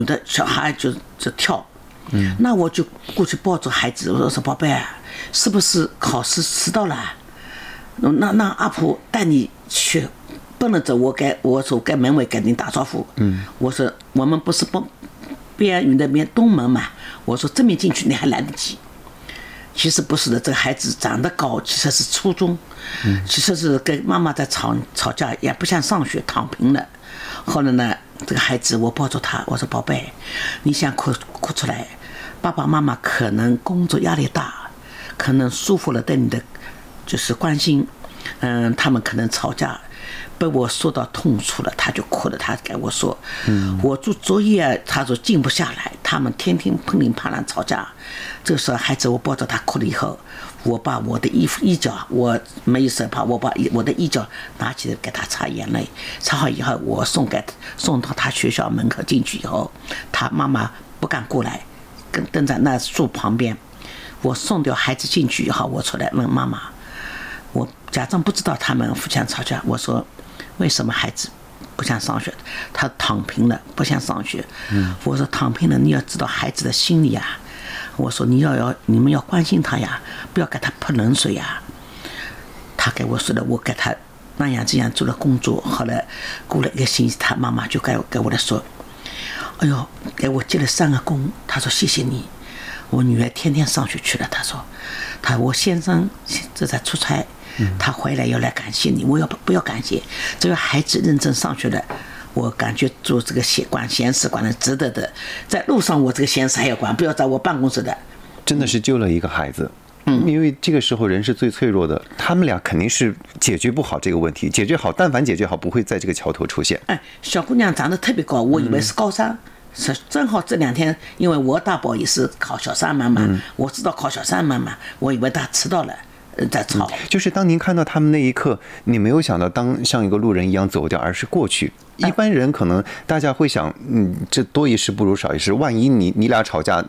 有的小孩就跳，那我就过去抱着孩子，我说宝贝，是不是考试迟到了？那阿婆带你去，不能走，我说该门卫跟你打招呼。我说我们不是边云那边东门嘛，我说这边进去你还来得及。其实不是的，这个孩子长得高，其实是初中，其实是跟妈妈在吵架，也不想上学，躺平了。后来呢，这个孩子我抱着他，我说宝贝，你想哭出来，爸爸妈妈可能工作压力大，可能疏忽了对你的就是关心，他们可能吵架，被我说到痛处了，他就哭了，他跟我说，我做作业，他说静不下来，他们天天砰铃啪啷吵架。这个时候孩子我抱着他哭了以后，我把我的衣角，我没有手帕，我把我的衣角拿起来给他擦眼泪，擦好以后我送到他学校门口进去以后，他妈妈不敢过来，跟在那树旁边，我送掉孩子进去以后，我出来问妈妈，我假装不知道他们互相吵架，我说为什么孩子不想上学？他躺平了，不想上学。我说躺平了，你要知道孩子的心理啊。我说你们要关心他呀，不要给他泼冷水呀。他给我说的，我给他那样这样做了工作。后来过了1个星期，他妈妈就给我来说，哎呦，给我结了3个工。他说谢谢你，我女儿天天上学去了。他说我先生正在出差，他回来要来感谢你，我不要感谢，只要孩子认真上学了，我感觉做这个闲事管的值得的。在路上我这个闲事还要管，不要在我办公室的。 真的是救了一个孩子。因为这个时候人是最脆弱的，他们俩肯定是解决不好这个问题，解决好，但凡解决好，不会在这个桥头出现。 小姑娘长得特别高，我以为是高三。正好这2天，因为我大宝也是考小三门嘛，我知道考小三门嘛，我以为他迟到了。在吵， 就是当您看到他们那一刻，你没有想到当像一个路人一样走掉，而是过去。一般人可能大家会想，这多一事不如少一事，万一你俩吵架，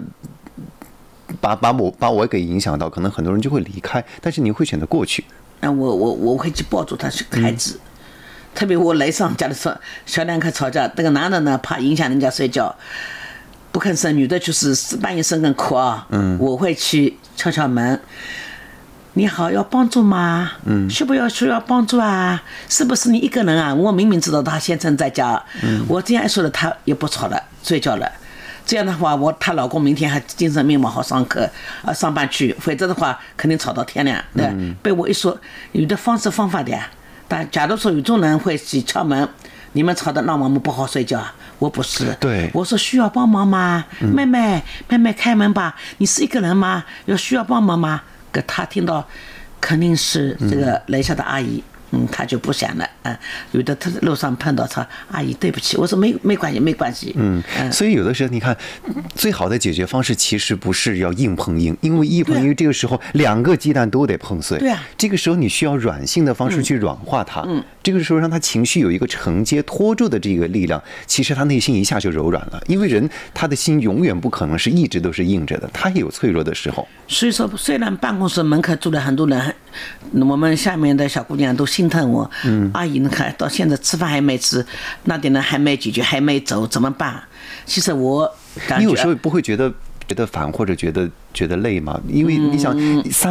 把我给影响到，可能很多人就会离开，但是你会选择过去。 我会去抱住他是孩子，特别我来上家的时候，小2个吵架，那个男的呢怕影响人家睡觉，不吭声，女的就是半夜深更哭啊。我会去敲门。你好，要帮助吗？需要帮助啊？是不是你一个人啊？我明明知道他先生在家，我这样一说了，他也不吵了，睡觉了。这样的话，她老公明天还精神面貌好上课上班去，否则的话肯定吵到天亮。对，被我一说，有的方法的呀。但假如说有种人会去敲门，你们吵得让我们不好睡觉，我不是。 对， 我说需要帮忙吗？妹妹开门吧，你是一个人吗？需要帮忙吗？给他听到肯定是这个楼下的阿姨，他就不想了。有的他路上碰到他，阿姨对不起，我说没关系。 所以有的时候你看，最好的解决方式其实不是要硬碰硬，因为这个时候2个鸡蛋都得碰碎。 对啊， 这个时候你需要软性的方式去软化它。这个时候让他情绪有一个承接拖住的这个力量，其实他内心一下就柔软了。因为人他的心永远不可能是一直都是硬着的，他也有脆弱的时候。 所以说，虽然办公室门口住了很多人，我们下面的小姑娘都心疼我。阿姨，你看到现在吃饭还没吃，那点人还没解决，还没走，怎么办？其实我感觉， 你有时候不会觉得烦或者觉得累吗？因为你想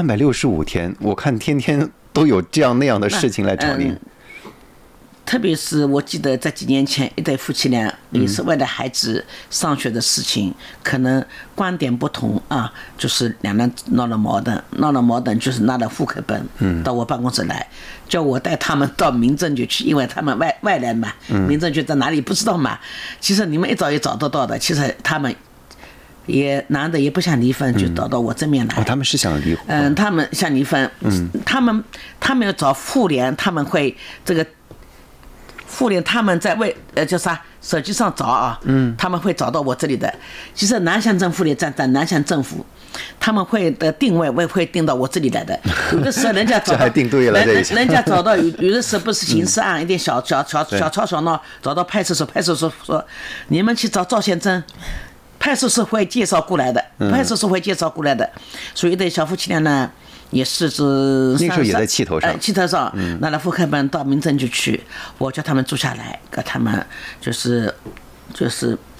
365天，我看天天都有这样那样的事情来找你。 特别是我记得在几年前，一对夫妻俩也是为了孩子上学的事情，可能观点不同啊，就是2人闹了矛盾，就是拿了户口本到我办公室来，叫我带他们到民政局去，因为他们外来嘛，民政局在哪里不知道嘛。其实你们一找也找得到的，其实他们也男的也不想离婚，就找到我这边来。 他们是想离婚。 他们想离婚。他们要找妇联，他们会这个。妇联他们在叫啥手机上找啊，他们会找到我这里的。其实南翔政府里在南翔政府，他们会的定位会定到我这里来的。有的时候人家找到这还定对了， 人家找到有的时候不是刑事案，一点小吵小闹，找到派出所说你们去找赵先生。派出所会介绍过来的，所以对小夫妻俩呢，也是那时候也在气头上， 拿了户口本到民政局去，我叫他们住下来，跟他们就是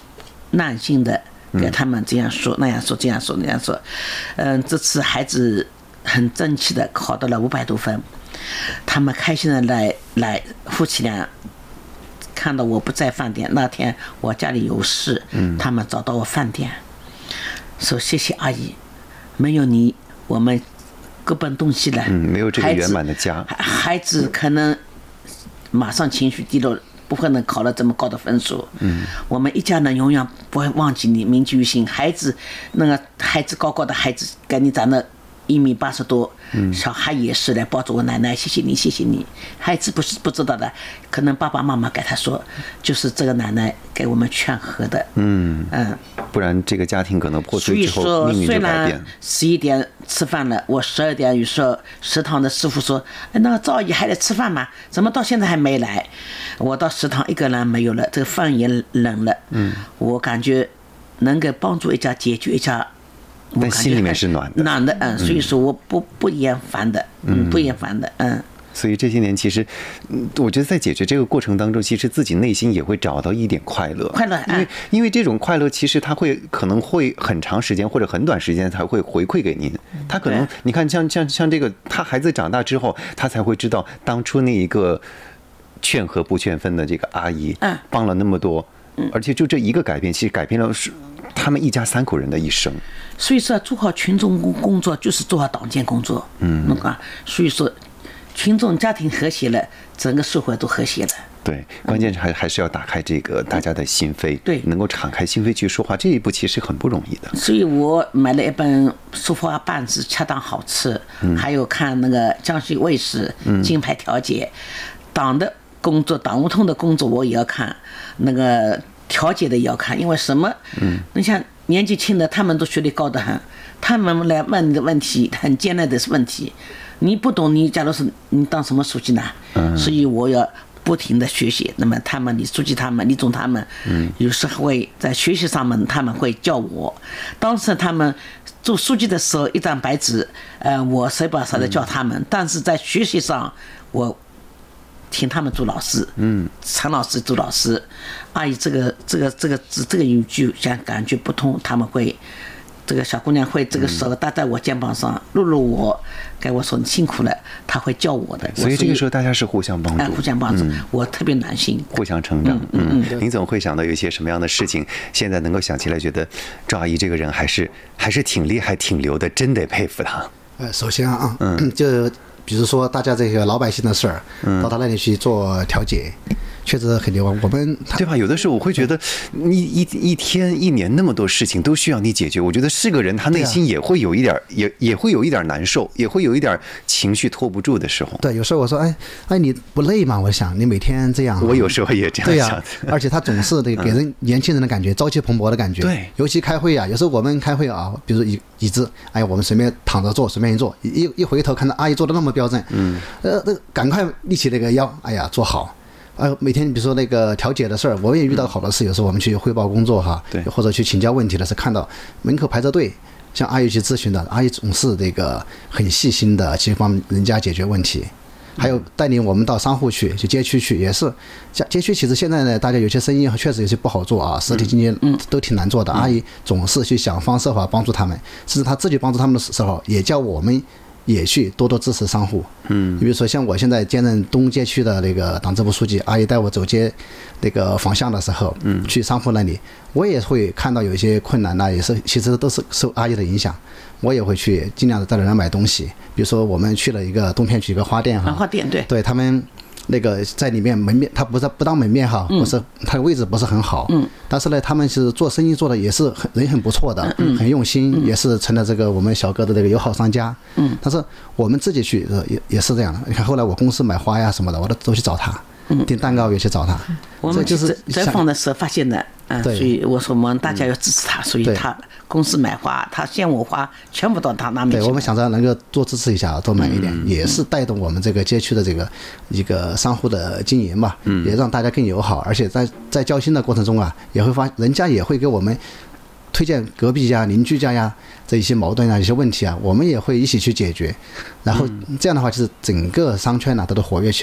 耐心的给他们这样说那样说这样说那样说。这次孩子很争气的考到了500多分，他们开心的来夫妻俩看到我不在饭店，那天我家里有事，他们找到我饭店，说谢谢阿姨，没有你我们各奔东西了， 没有这个圆满的家， 孩子可能马上情绪低落，不可能考了这么高的分数。我们一家人永远不会忘记你，铭记于心。孩子高高的孩子，跟你长得1.80米多，小孩也是来抱着我奶奶，谢谢你，谢谢你。孩子不知道的，可能爸爸妈妈给他说，就是这个奶奶给我们劝和的。 不然这个家庭可能破碎之后命运就改变。 11点吃饭了，我12点有时候食堂的师傅说，那个赵阿姨还来吃饭吗？怎么到现在还没来？我到食堂一个人没有了，这个饭也冷了。我感觉能够帮助一家解决一家， 但心里面是暖的， 所以说我不厌烦的，不厌烦的。 所以这些年，其实，我觉得在解决这个过程当中，其实自己内心也会找到一点快乐。因为这种快乐，其实它可能会很长时间或者很短时间才会回馈给您。他可能你看像这个，他孩子长大之后，他才会知道当初那一个劝和不劝分的这个阿姨，帮了那么多，而且就这一个改变，其实改变了他们一家3口人的一生。 所以说，做好群众工作就是做好党建工作。所以说。群众家庭和谐了，整个社会都和谐了。 对，关键还是要打开这个大家的心扉， 对， 能够敞开心扉去说话，这一步其实很不容易的。 所以我买了一本《说话办事恰当好吃》，还有看那个江西卫视金牌调解，党的工作，党务通的工作我也要看，那个调解的也要看，因为什么？你像年纪轻的，他们都学历高得很，他们来问你的问题很艰难的问题。你不懂，你假如是你当什么书记呢？所以我要不停的学习。那么他们李书记他们、李总他们，有时候会在学习上面他们会教我。当时他们做书记的时候，一张白纸，我手把手的教他们，但是在学习上，我听他们做老师，陈老师做老师，阿姨这个语句像感觉不通，他们会。这个小姑娘会这个手搭在我肩膀上，录我，跟我说你辛苦了，她会教我的。 所以这个时候大家是互相帮助， 互相帮助。我特别暖心， 互相成长。您总会想到有一些什么样的事情，现在能够想起来，觉得赵阿姨这个人还是挺厉害、挺牛的，真得佩服她。 首先就比如说大家这个老百姓的事儿，到他那里去做调解。确实很牛，我们对吧？有的时候我会觉得，你一天一年那么多事情都需要你解决，我觉得是个人他内心也会有一点，也会有一点难受，也会有一点情绪拖不住的时候。 对，有时候我说，哎，你不累吗？我想你每天这样， 我有时候也这样想。 而且他总是给人年轻人的感觉，朝气蓬勃的感觉。 对， 尤其开会啊，有时候我们开会啊，比如椅子，哎呀，我们随便躺着坐，随便一坐，一回头看到阿姨坐的那么标准，赶快立起那个腰，哎呀，坐好。每天比如说那个调解的事儿，我也遇到好多事，有时候我们去汇报工作哈， 对， 或者去请教问题的时候，看到门口排着队，像阿姨去咨询的，阿姨总是这个很细心的去帮人家解决问题。还有带领我们到商户去街区去，也是街区其实现在呢，大家有些生意确实有些不好做啊，实体经济都挺难做的。阿姨总是去想方设法帮助他们，甚至她自己帮助他们的时候，也叫我们也去多多支持商户。你比如说像我现在兼任东街区的那个党支部书记，阿姨带我走街那个访巷的时候，去商户那里，我也会看到有一些困难呢，也是其实都是受阿姨的影响，我也会去尽量的带着人买东西。比如说我们去了一个东片区一个花店哈， 花店对他们。那个在里面门面，他不当门面哈，不是他的位置不是很好，但是呢，他们是做生意做的也是人很不错的，很用心，也是成了这个我们小哥的这个友好商家。但是我们自己去也是这样的。你看后来我公司买花呀什么的，我都去找他，订蛋糕也去找他。 我们就是采访的时候发现的，所以我说我们大家要支持他，所以他公司买花，他献我花，全部到他那边去。 对，我们想着能够多支持一下，多买一点，也是带动我们这个街区的这个一个商户的经营吧，也让大家更友好。而且在交心的过程中啊，也会人家也会给我们推荐隔壁家、邻居家呀这一些矛盾啊、一些问题啊，我们也会一起去解决。然后这样的话，就是整个商圈呢都活跃起来。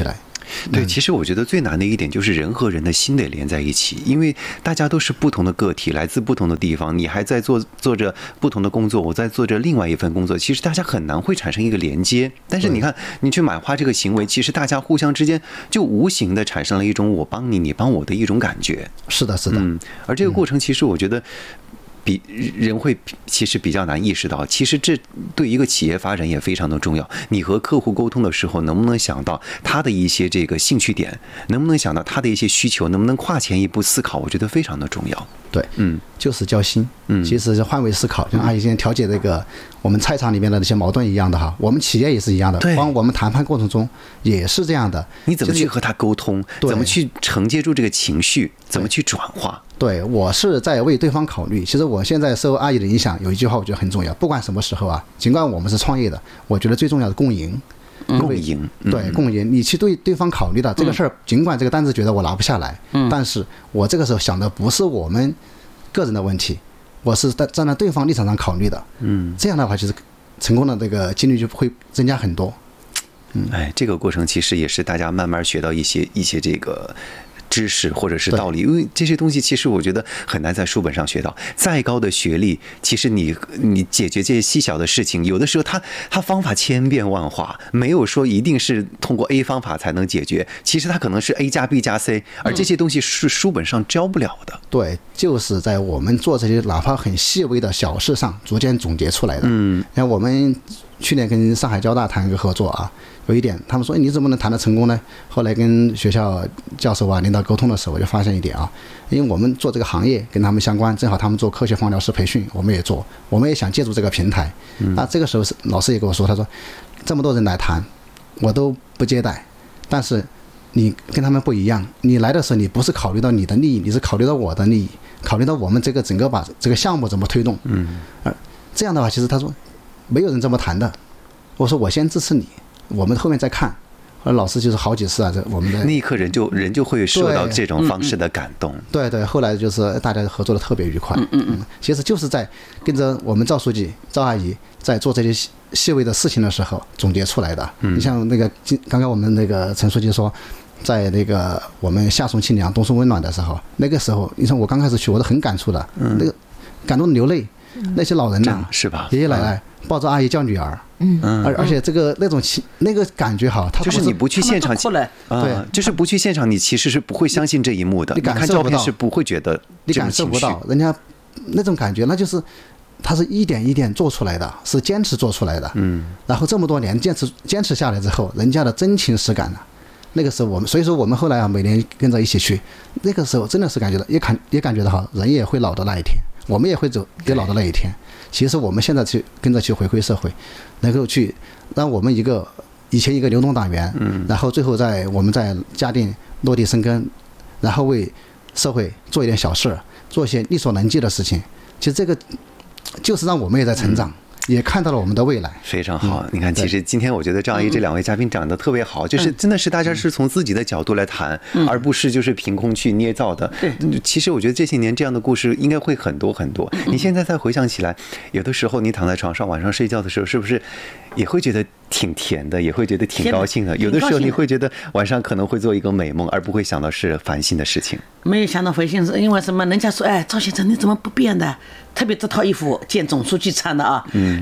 对，其实我觉得最难的一点就是人和人的心得连在一起，因为大家都是不同的个体，来自不同的地方，你还在做着不同的工作，我在做着另外一份工作，其实大家很难会产生一个连接。但是你看，你去买花这个行为，其实大家互相之间就无形的产生了一种我帮你，你帮我的一种感觉。 是的，是的。 而这个过程，其实我觉得。人会其实比较难意识到，其实这对一个企业发展也非常的重要。你和客户沟通的时候，能不能想到他的一些这个兴趣点，能不能想到他的一些需求，能不能跨前一步思考，我觉得非常的重要。 对，就是交心，其实是换位思考，像阿姨现在调解这个我们菜场里面的那些矛盾一样的哈，我们企业也是一样的，光我们谈判过程中也是这样的。 你怎么去和他沟通？怎么去承接住这个情绪？怎么去转化？ 对，我是在为对方考虑。其实我现在受阿姨的影响，有一句话我觉得很重要，不管什么时候啊，尽管我们是创业的，我觉得最重要的共赢。 共赢， 对，共赢。你去对对方考虑的这个事儿，尽管这个单子觉得我拿不下来，但是我这个时候想的不是我们个人的问题，我是站在对方立场上考虑的。这样的话，其实成功的这个几率就会增加很多。 这个过程其实也是大家慢慢学到一些这个知识或者是道理，因为这些东西其实我觉得很难在书本上学到。再高的学历，其实你解决这些细小的事情，有的时候它方法千变万化，没有说一定是通过 A 方法才能解决，其实它可能是 A 加 B 加 C， 而这些东西是书本上教不了的。 对，就是在我们做这些哪怕很细微的小事上逐渐总结出来的。像我们去年跟上海交大谈一个合作啊，有一点他们说你怎么能谈得成功呢？后来跟学校教授啊领导沟通的时候，我就发现一点啊，因为我们做这个行业跟他们相关，正好他们做科学放疗师培训，我们也做，我们也想借助这个平台。那这个时候老师也跟我说，他说这么多人来谈，我都不接待，但是你跟他们不一样，你来的时候你不是考虑到你的利益，你是考虑到我的利益，考虑到我们这个整个把这个项目怎么推动。这样的话，其实他说没有人这么谈的。我说我先支持你，我们后面再看。后来老师就是好几次啊，这我们的那一刻人就会受到这种方式的感动。 对对，后来就是大家合作的特别愉快。其实就是在跟着我们赵书记、赵阿姨在做这些细微的事情的时候总结出来的。你像那个刚刚我们那个陈书记说，在那个我们夏送清凉冬送温暖的时候，那个时候你说我刚开始去我都很感触的，那个感动的流泪。那些老人呐， 是吧？ 爷爷奶奶抱着阿姨叫女儿，而且这个那个感觉好，他就是你不去现场， 对， 就是不去现场，你其实是不会相信这一幕的。 你看照片是不会觉得， 你感受不到人家那种感觉，那就是他是一点一点做出来的，是坚持做出来的。然后这么多年坚持下来之后，人家的真情实感了。那个时候所以说我们后来啊，每年跟着一起去，那个时候真的是感觉到也感觉到好，人也会老的那一天。我们也会也老的那一天。其实我们现在跟着去回馈社会，能够去让我们以前一个流动党员，然后最后我们在嘉定落地生根，然后为社会做一点小事，做一些力所能及的事情。其实这个就是让我们也在成长。也看到了我们的未来， 非常好。你看，其实今天我觉得赵阿姨这两位嘉宾讲得特别好，就是真的是大家是从自己的角度来谈，而不是就是凭空去捏造的。其实我觉得这些年这样的故事应该会很多很多。你现在再回想起来，有的时候你躺在床上晚上睡觉的时候，是不是也会觉得挺甜的，也会觉得挺高兴的？有的时候你会觉得晚上可能会做一个美梦，而不会想到是烦心的事情。 没有想到烦心是因为什么？人家说，哎，赵先生你怎么不变的？特别这套衣服见总书记穿的啊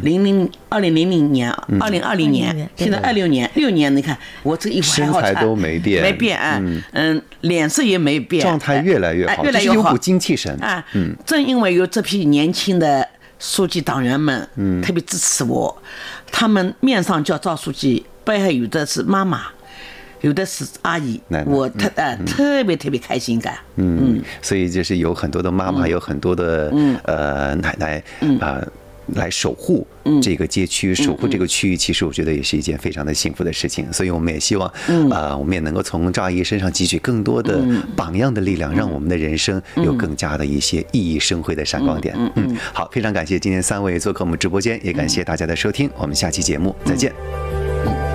，2000年、2020年，现在26年，6年，你看我这个衣服还好穿， 身材都没变， 没变啊，脸色也没变， 状态越来越好， 越来越好， 有股精气神啊。正因为有这批年轻的书记党员们，特别支持我，他们面上叫赵书记，背后有的是妈妈。有的是阿姨，我特别开心感。 所以就是有很多的妈妈，有很多的奶奶来守护这个街区，守护这个区域，其实我觉得也是一件非常的幸福的事情。所以我们也希望我们也能够从赵阿姨身上汲取更多的榜样的力量，让我们的人生有更加的一些熠熠生辉的闪光点。好，非常感谢今天3位做客我们直播间，也感谢大家的收听，我们下期节目再见。